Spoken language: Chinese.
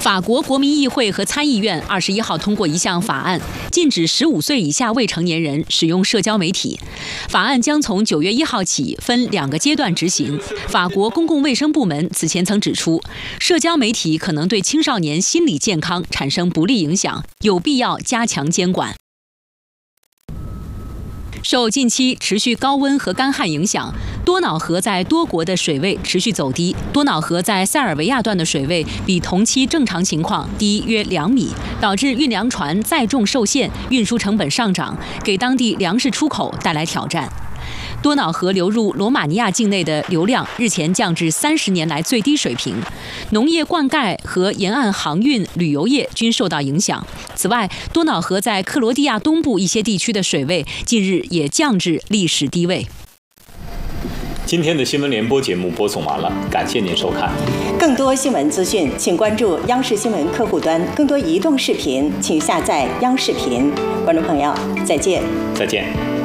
法国国民议会和参议院21号通过一项法案，禁止15岁以下未成年人使用社交媒体。法案将从9月1号起分2个阶段执行。法国公共卫生部门此前曾指出，社交媒体可能对青少年心理健康产生不利影响，有必要加强监管。受近期持续高温和干旱影响，多瑙河在多国的水位持续走低。多瑙河在塞尔维亚段的水位比同期正常情况低约2米，导致运粮船载重受限，运输成本上涨，给当地粮食出口带来挑战。多瑙河流入罗马尼亚境内的流量日前降至30年来最低水平，农业灌溉和沿岸航运、旅游业均受到影响。此外，多瑙河在克罗地亚东部一些地区的水位近日也降至历史低位。 今天的新闻联播节目播送完了，感谢您收看。 更多新闻资讯，请关注央视新闻客户端。更多移动视频，请下载央视频。观众朋友，再见。 再见。